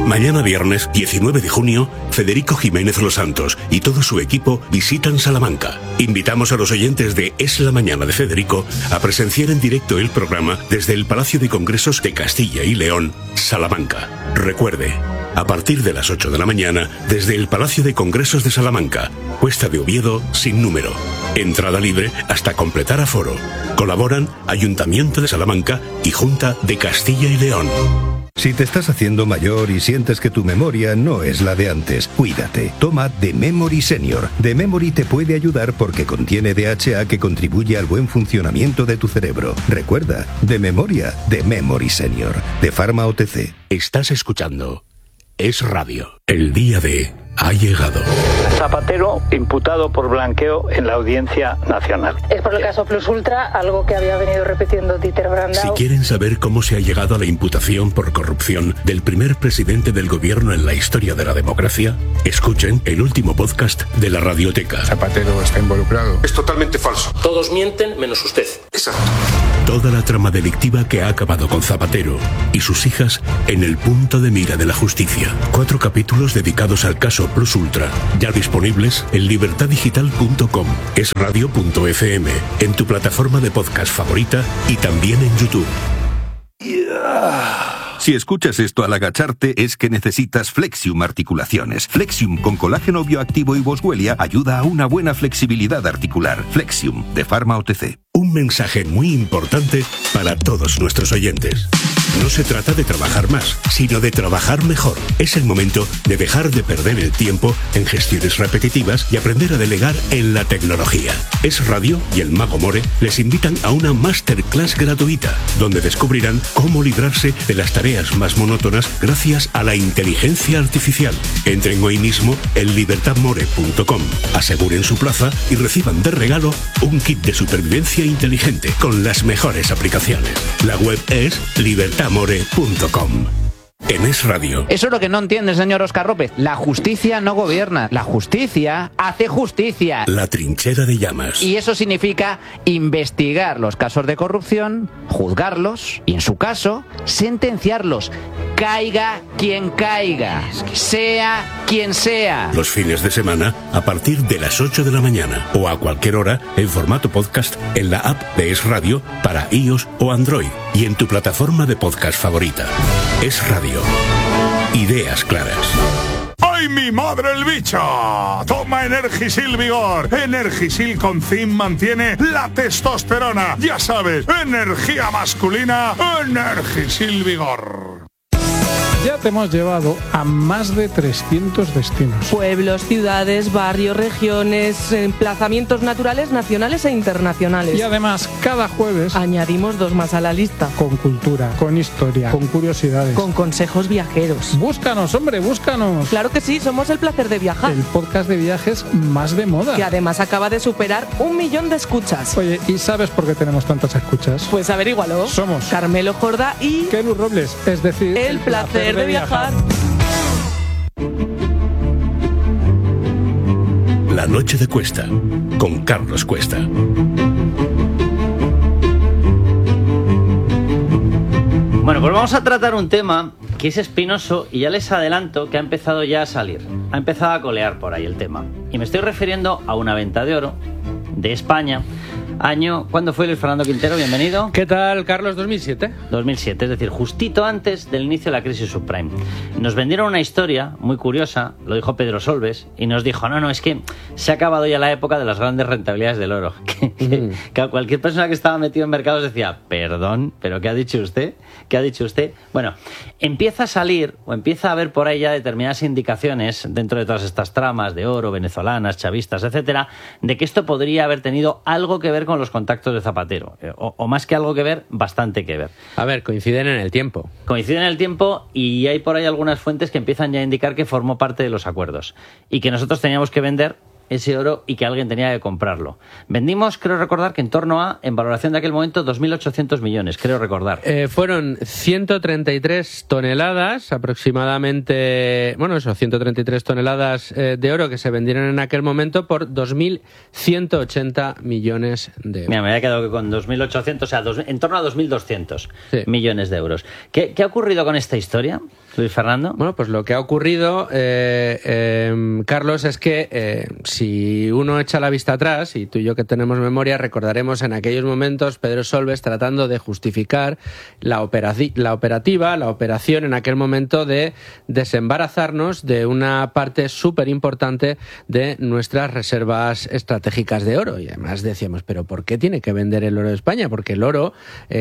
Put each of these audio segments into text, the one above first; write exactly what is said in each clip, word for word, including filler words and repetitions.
Mañana viernes diecinueve de junio, Federico Jiménez Los Santos y todo su equipo visitan Salamanca. Invitamos a los oyentes de Es la Mañana de Federico a presenciar en directo el programa desde el Palacio de Congresos de Castilla y León, Salamanca. Recuerde, a partir de las ocho de la mañana, desde el Palacio de Congresos de Salamanca, Cuesta de Oviedo, sin número. Entrada libre hasta completar aforo. Colaboran Ayuntamiento de Salamanca y Junta de Castilla y León. Si te estás haciendo mayor y sientes que tu memoria no es la de antes, cuídate. Toma The Memory Senior. The Memory te puede ayudar porque contiene D H A que contribuye al buen funcionamiento de tu cerebro. Recuerda, de memoria, The Memory Senior. De Pharma O T C. Estás escuchando Es Radio. El día de ha llegado. Zapatero imputado por blanqueo en la Audiencia Nacional. Es por el caso Plus Ultra, algo que había venido repitiendo Dieter Brandau. Si quieren saber cómo se ha llegado a la imputación por corrupción del primer presidente del gobierno en la historia de la democracia, escuchen el último podcast de la Radioteca. Zapatero está involucrado. Es totalmente falso. Todos mienten menos usted. Exacto. Toda la trama delictiva que ha acabado con Zapatero y sus hijas en el punto de mira de la justicia. Cuatro capítulos dedicados al caso Plus Ultra, ya disponibles en libertad digital punto com, es radio punto f m, en tu plataforma de podcast favorita y también en YouTube. Si escuchas esto al agacharte es que necesitas Flexium Articulaciones. Flexium con colágeno bioactivo y boswellia ayuda a una buena flexibilidad articular. Flexium, de Pharma O T C. Un mensaje muy importante para todos nuestros oyentes. No se trata de trabajar más, sino de trabajar mejor. Es el momento de dejar de perder el tiempo en gestiones repetitivas y aprender a delegar en la tecnología. Es Radio y el Mago More les invitan a una masterclass gratuita, donde descubrirán cómo librarse de las tareas más monótonas gracias a la inteligencia artificial. Entren hoy mismo en libertad more punto com, aseguren su plaza y reciban de regalo un kit de supervivencia inteligente con las mejores aplicaciones. La web es libertad more punto com. En Es Radio. Eso es lo que no entiende, señor Óscar López. La justicia no gobierna. La justicia hace justicia. La trinchera de llamas. Y eso significa investigar los casos de corrupción, juzgarlos y, en su caso, sentenciarlos. Caiga quien caiga, sea quien sea. Los fines de semana a partir de las ocho de la mañana o a cualquier hora en formato podcast en la app de Es Radio para iOS o Android y en tu plataforma de podcast favorita. Es Radio. Ideas claras. ¡Ay, mi madre el bicho! Toma Energisil Vigor. Energisil con zinc mantiene la testosterona. Ya sabes, energía masculina, Energisil Vigor. Ya te hemos llevado a más de trescientos destinos. Pueblos, ciudades, barrios, regiones, emplazamientos naturales, nacionales e internacionales. Y además, cada jueves añadimos dos más a la lista. Con cultura, con historia, con curiosidades. Con consejos viajeros. Búscanos, hombre, búscanos. Claro que sí, somos El Placer de Viajar. El podcast de viajes más de moda. Que además acaba de superar un millón de escuchas. Oye, ¿y sabes por qué tenemos tantas escuchas? Pues averígualo. Somos Carmelo Jordá y Kenu Robles, es decir, El, el placer, placer de viajar. La noche de Cuesta, con Carlos Cuesta. Bueno, pues vamos a tratar un tema que es espinoso y ya les adelanto que ha empezado ya a salir. Ha empezado a colear por ahí el tema. Y me estoy refiriendo a una venta de oro de España. Año, ¿cuándo fue, Luis Fernando Quintero? Bienvenido. ¿Qué tal, Carlos? ¿dos mil siete? dos mil siete, es decir, justito antes del inicio de la crisis subprime. Nos vendieron una historia muy curiosa, lo dijo Pedro Solbes, y nos dijo, no, no, es que se ha acabado ya la época de las grandes rentabilidades del oro. Que, que, mm. que cualquier persona que estaba metido en mercados decía, perdón, ¿pero qué ha dicho usted? ¿Qué ha dicho usted? Bueno, empieza a salir, o empieza a haber por ahí ya determinadas indicaciones dentro de todas estas tramas de oro, venezolanas, chavistas, etcétera, de que esto podría haber tenido algo que ver con los contactos de Zapatero, o, o más que algo que ver, bastante que ver. A ver, coinciden en el tiempo. Coinciden en el tiempo y hay por ahí algunas fuentes que empiezan ya a indicar que formó parte de los acuerdos y que nosotros teníamos que vender ese oro y que alguien tenía que comprarlo. Vendimos, creo recordar, que en torno a, en valoración de aquel momento, dos mil ochocientos millones, creo recordar. Eh, fueron ciento treinta y tres toneladas aproximadamente, bueno, eso, ciento treinta y tres toneladas eh, de oro que se vendieron en aquel momento por dos mil ciento ochenta millones de euros. Mira, me había quedado con dos mil ochocientos, o sea, dos, en torno a dos mil doscientos sí. millones de euros. ¿Qué, ¿Qué ha ocurrido con esta historia, Luis Fernando? Bueno, pues lo que ha ocurrido, eh, eh, Carlos, es que eh, si uno echa la vista atrás, y tú y yo que tenemos memoria, recordaremos en aquellos momentos Pedro Solbes tratando de justificar la, operaci- la operativa, la operación en aquel momento de desembarazarnos de una parte súper importante de nuestras reservas estratégicas de oro. Y además decíamos, ¿pero por qué tiene que vender el oro de España? Porque el oro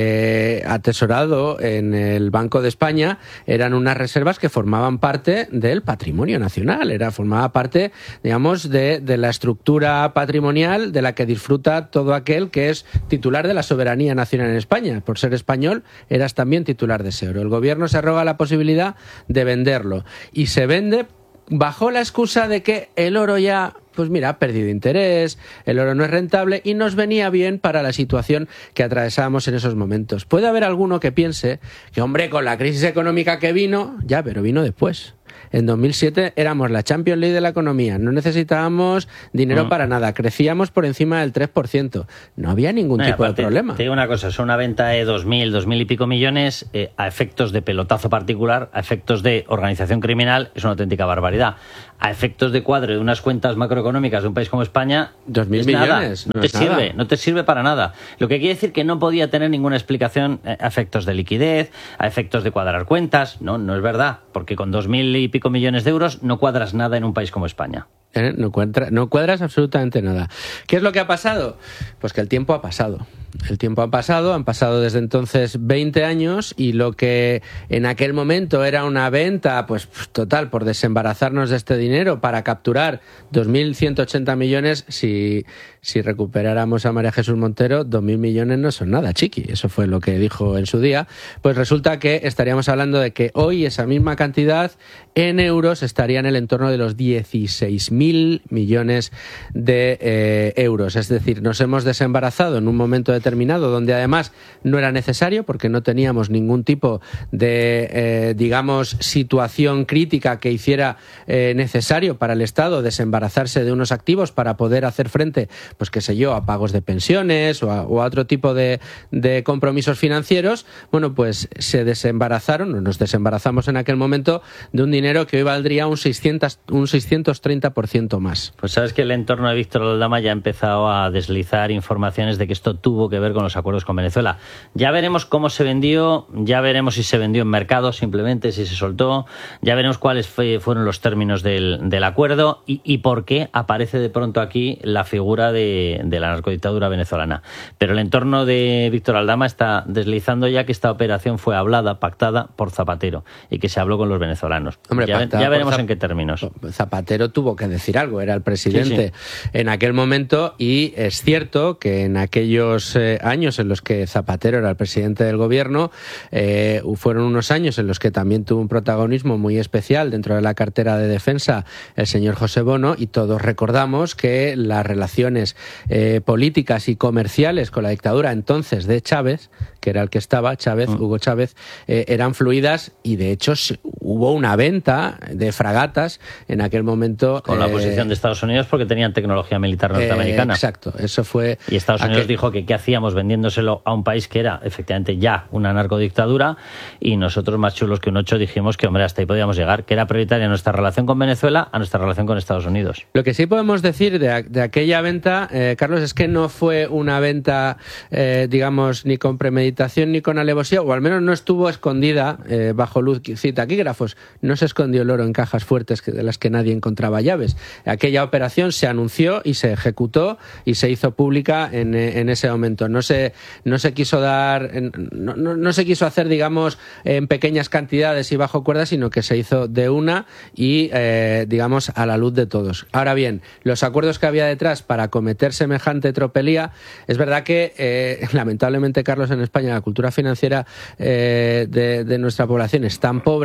eh, atesorado en el Banco de España eran unas reservas que formaban parte del patrimonio nacional, era formaba parte, digamos, de, de la estructura patrimonial de la que disfruta todo aquel que es titular de la soberanía nacional en España. Por ser español, eras también titular de ese oro. El gobierno se arroga la posibilidad de venderlo y se vende bajo la excusa de que el oro ya, pues mira, ha perdido interés, el oro no es rentable y nos venía bien para la situación que atravesábamos en esos momentos. Puede haber alguno que piense que, hombre, con la crisis económica que vino, ya, pero vino después. En dos mil siete éramos la Champions League de la economía, no necesitábamos dinero mm. para nada, crecíamos por encima del tres por ciento, no había ningún no, tipo aparte, de problema. Te digo una cosa, es una venta de dos mil, dos mil y pico millones eh, a efectos de pelotazo particular, a efectos de organización criminal, es una auténtica barbaridad. A efectos de cuadro de unas cuentas macroeconómicas de un país como España, dos mil millones, nada, no, no te sirve, nada. no te sirve para nada. Lo que quiere decir que no podía tener ninguna explicación a efectos de liquidez, a efectos de cuadrar cuentas, no, no es verdad, porque con dos mil y pico millones de euros no cuadras nada en un país como España. ¿Eh? No, cuadra, no cuadras absolutamente nada. ¿Qué es lo que ha pasado? Pues que el tiempo ha pasado. El tiempo ha pasado, han pasado desde entonces veinte años y lo que en aquel momento era una venta, pues total, por desembarazarnos de este dinero para capturar dos mil ciento ochenta millones, si, si recuperáramos a María Jesús Montero, dos mil millones no son nada, chiqui. Eso fue lo que dijo en su día. Pues resulta que estaríamos hablando de que hoy esa misma cantidad en euros estaría en el entorno de los dieciséis mil millones de eh, euros. Es decir, nos hemos desembarazado en un momento determinado donde además no era necesario porque no teníamos ningún tipo de, eh, digamos, situación crítica que hiciera eh, necesario para el Estado desembarazarse de unos activos para poder hacer frente, pues qué sé yo, a pagos de pensiones o a, o a otro tipo de, de compromisos financieros. Bueno, pues se desembarazaron, o nos desembarazamos en aquel momento de un dinero que hoy valdría un, seiscientos, un seiscientos treinta por ciento más. Pues sabes que el entorno de Víctor Aldama ya ha empezado a deslizar informaciones de que esto tuvo que ver con los acuerdos con Venezuela. Ya veremos cómo se vendió, ya veremos si se vendió en mercado simplemente, si se soltó, ya veremos cuáles fue, fueron los términos del, del acuerdo y, y por qué aparece de pronto aquí la figura de, de la narcodictadura venezolana. Pero el entorno de Víctor Aldama está deslizando ya que esta operación fue hablada, pactada por Zapatero y que se habló con los venezolanos. Hombre, ya, ya veremos Zap- en qué términos. Zapatero tuvo que decir algo, era el presidente sí, sí. en aquel momento y es cierto que en aquellos eh, años en los que Zapatero era el presidente del gobierno eh, fueron unos años en los que también tuvo un protagonismo muy especial dentro de la cartera de defensa el señor José Bono y todos recordamos que las relaciones eh, políticas y comerciales con la dictadura entonces de Chávez, que era el que estaba, Chávez, mm. Hugo Chávez, eh, eran fluidas y de hecho hubo una venta de fragatas en aquel momento. Con la posición eh, de Estados Unidos porque tenían tecnología militar norteamericana. Eh, exacto, eso fue... Y Estados Unidos aquel... dijo que qué hacíamos vendiéndoselo a un país que era efectivamente ya una narcodictadura y nosotros más chulos que un ocho dijimos que hombre hasta ahí podíamos llegar, que era prioritaria nuestra relación con Venezuela a nuestra relación con Estados Unidos. Lo que sí podemos decir de, de aquella venta, eh, Carlos, es que no fue una venta eh, digamos ni con premeditación ni con alevosía, o al menos no estuvo escondida eh, bajo luz, cita taquígrafos, no se escondió el oro en cajas fuertes de las que nadie encontraba llaves. Aquella operación se anunció y se ejecutó y se hizo pública en, en ese momento. No se, no se quiso dar, no, no, no se quiso hacer, digamos, en pequeñas cantidades y bajo cuerda, sino que se hizo de una y, eh, digamos, a la luz de todos. Ahora bien, los acuerdos que había detrás para cometer semejante tropelía, es verdad que, eh, lamentablemente, Carlos, en España la cultura financiera eh, de, de nuestra población es tan pobre,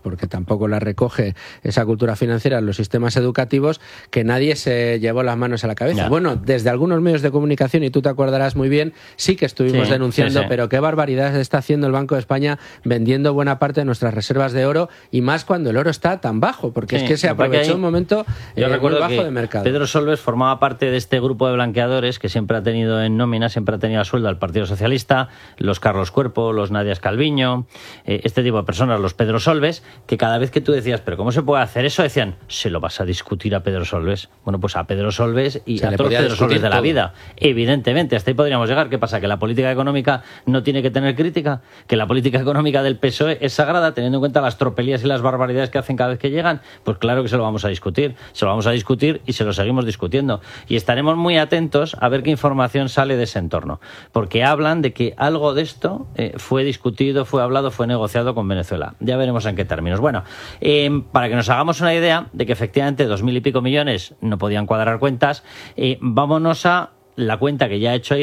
porque tampoco la recoge esa cultura financiera en los sistemas educativos, que nadie se llevó las manos a la cabeza. Ya. Bueno, desde algunos medios de comunicación, y tú te acordarás muy bien, sí que estuvimos sí, denunciando, sí, sí. pero qué barbaridad está haciendo el Banco de España vendiendo buena parte de nuestras reservas de oro, y más cuando el oro está tan bajo, porque sí, es que se aprovechó un momento yo eh, recuerdo muy bajo que de mercado. Pedro Solbes formaba parte de este grupo de blanqueadores que siempre ha tenido en nómina, siempre ha tenido a sueldo al Partido Socialista, los Carlos Cuerpo, los Nadias Calviño, eh, este tipo de personas, los Pedro Solbes, que cada vez que tú decías, pero ¿cómo se puede hacer eso? Decían, ¿se lo vas a discutir a Pedro Solbes? Bueno, pues a Pedro Solbes y a todos los Pedro Solbes de la vida. Evidentemente, hasta ahí podríamos llegar. ¿Qué pasa? ¿Que la política económica no tiene que tener crítica? ¿Que la política económica del P S O E es sagrada, teniendo en cuenta las tropelías y las barbaridades que hacen cada vez que llegan? Pues claro que se lo vamos a discutir. Se lo vamos a discutir y se lo seguimos discutiendo. Y estaremos muy atentos a ver qué información sale de ese entorno. Porque hablan de que algo de esto eh, fue discutido, fue hablado, fue negociado con Venezuela. Ya veremos en qué términos. Bueno, eh, para que nos hagamos una idea de que efectivamente dos mil y pico millones no podían cuadrar cuentas, eh, vámonos a la cuenta que ya ha hecho ahí